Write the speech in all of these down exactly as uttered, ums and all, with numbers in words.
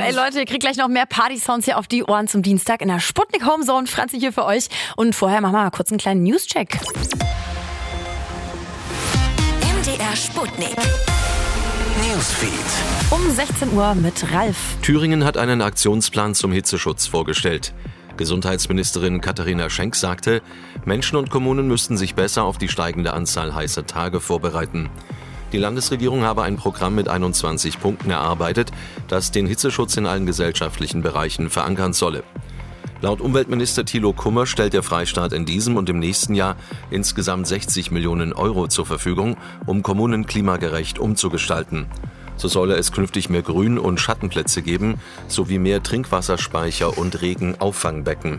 ey Leute, ihr kriegt gleich noch mehr Party-Sounds hier auf die Ohren zum Dienstag in der Sputnik Homezone. Franzi hier für euch. Und vorher machen wir mal kurz einen kleinen News-Check. M D R Sputnik. Newsfeed. Um sechzehn Uhr mit Ralf. Thüringen hat einen Aktionsplan zum Hitzeschutz vorgestellt. Gesundheitsministerin Katharina Schenk sagte, Menschen und Kommunen müssten sich besser auf die steigende Anzahl heißer Tage vorbereiten. Die Landesregierung habe ein Programm mit einundzwanzig Punkten erarbeitet, das den Hitzeschutz in allen gesellschaftlichen Bereichen verankern solle. Laut Umweltminister Thilo Kummer stellt der Freistaat in diesem und im nächsten Jahr insgesamt sechzig Millionen Euro zur Verfügung, um Kommunen klimagerecht umzugestalten. So solle es künftig mehr Grün- und Schattenplätze geben, sowie mehr Trinkwasserspeicher und Regenauffangbbecken.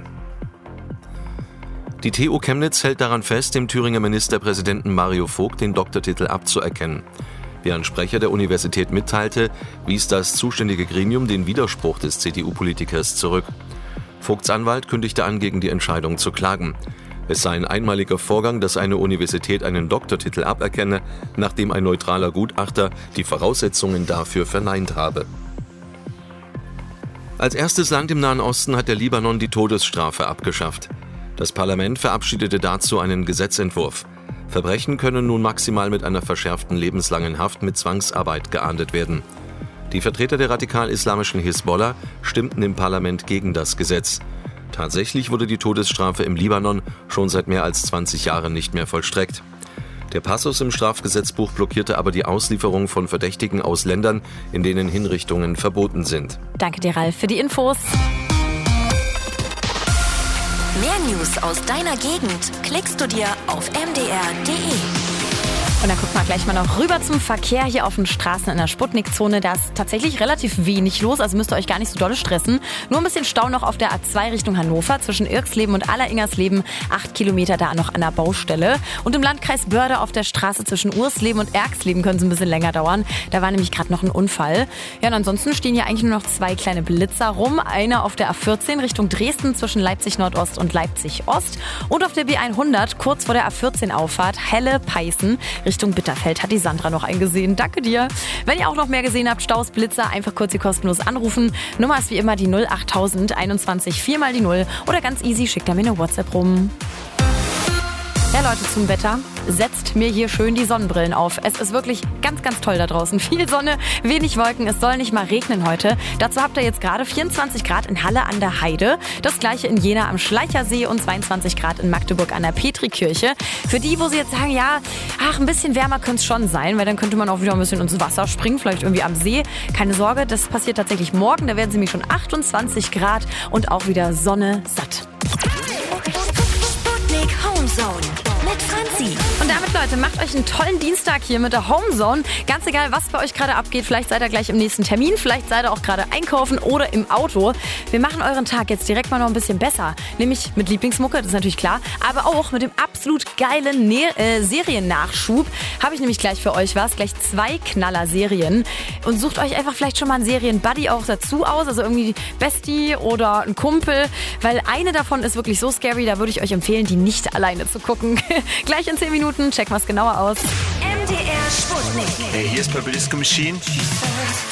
Die T U Chemnitz hält daran fest, dem Thüringer Ministerpräsidenten Mario Vogt den Doktortitel abzuerkennen. Wie ein Sprecher der Universität mitteilte, wies das zuständige Gremium den Widerspruch des C D U-Politikers zurück. Vogts Anwalt kündigte an, gegen die Entscheidung zu klagen. Es sei ein einmaliger Vorgang, dass eine Universität einen Doktortitel aberkenne, nachdem ein neutraler Gutachter die Voraussetzungen dafür verneint habe. Als erstes Land im Nahen Osten hat der Libanon die Todesstrafe abgeschafft. Das Parlament verabschiedete dazu einen Gesetzentwurf. Verbrechen können nun maximal mit einer verschärften lebenslangen Haft mit Zwangsarbeit geahndet werden. Die Vertreter der radikal-islamischen Hisbollah stimmten im Parlament gegen das Gesetz. Tatsächlich wurde die Todesstrafe im Libanon schon seit mehr als zwanzig Jahren nicht mehr vollstreckt. Der Passus im Strafgesetzbuch blockierte aber die Auslieferung von Verdächtigen aus Ländern, in denen Hinrichtungen verboten sind. Danke dir, Ralf, für die Infos. Mehr News aus deiner Gegend klickst du dir auf m d r punkt d e. Und dann gucken wir gleich mal noch rüber zum Verkehr hier auf den Straßen in der Sputnik-Zone. Da ist tatsächlich relativ wenig los, also müsst ihr euch gar nicht so dolle stressen. Nur ein bisschen Stau noch auf der A zwei Richtung Hannover zwischen Irksleben und Alleringersleben. Acht Kilometer da noch an der Baustelle. Und im Landkreis Börde auf der Straße zwischen Ursleben und Erksleben können es ein bisschen länger dauern. Da war nämlich gerade noch ein Unfall. Ja, und ansonsten stehen hier eigentlich nur noch zwei kleine Blitzer rum. Einer auf der A vierzehn Richtung Dresden zwischen Leipzig Nordost und Leipzig Ost. Und auf der B hundert kurz vor der A vierzehn Auffahrt Helle-Peißen Richtung Bitterfeld hat die Sandra noch eingesehen. Danke dir. Wenn ihr auch noch mehr gesehen habt, Staus, Blitzer, einfach kurz hier kostenlos anrufen. Nummer ist wie immer die null achttausend einundzwanzig vier mal die null oder ganz easy, schickt da mir eine WhatsApp rum. Ja, Leute, zum Wetter. Setzt mir hier schön die Sonnenbrillen auf. Es ist wirklich ganz, ganz toll da draußen. Viel Sonne, wenig Wolken. Es soll nicht mal regnen heute. Dazu habt ihr jetzt gerade vierundzwanzig Grad in Halle an der Heide. Das gleiche in Jena am Schleichersee und zweiundzwanzig Grad in Magdeburg an der Petrikirche. Für die, wo sie jetzt sagen, ja, ach, ein bisschen wärmer könnte es schon sein, weil dann könnte man auch wieder ein bisschen ins Wasser springen, vielleicht irgendwie am See. Keine Sorge, das passiert tatsächlich morgen. Da werden sie nämlich schon achtundzwanzig Grad und auch wieder Sonne satt. Sputnik Homezone mit Franzi. Und damit, Leute, macht euch einen tollen Dienstag hier mit der Homezone. Ganz egal, was bei euch gerade abgeht. Vielleicht seid ihr gleich im nächsten Termin, vielleicht seid ihr auch gerade einkaufen oder im Auto. Wir machen euren Tag jetzt direkt mal noch ein bisschen besser. Nämlich mit Lieblingsmucke, das ist natürlich klar. Aber auch mit dem absolut geilen ne- äh, Seriennachschub habe ich nämlich gleich für euch was. Gleich zwei Knaller-Serien. Und sucht euch einfach vielleicht schon mal einen Serien-Buddy auch dazu aus. Also irgendwie Bestie oder ein Kumpel. Weil eine davon ist wirklich so scary, da würde ich euch empfehlen, die nicht alleine zu gucken. Gleich in zehn Minuten checken wir es genauer aus. M D R Sputnik. Hey, hier ist Purple Disco Machine.